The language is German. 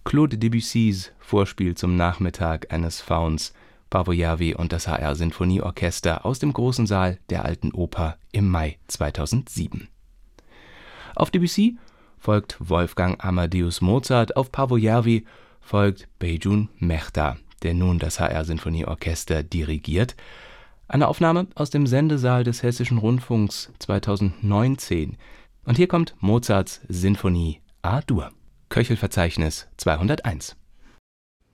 Claude Debussys Vorspiel zum Nachmittag eines Fauns, Paavo Järvi und das HR Sinfonieorchester aus dem Großen Saal der Alten Oper im Mai 2007. Auf Debussy folgt Wolfgang Amadeus Mozart, auf Paavo Järvi folgt Beyjun Mehta, der nun das HR Sinfonieorchester dirigiert. Eine Aufnahme aus dem Sendesaal des Hessischen Rundfunks 2019. Und hier kommt Mozarts Sinfonie A-Dur. Köchelverzeichnis 201.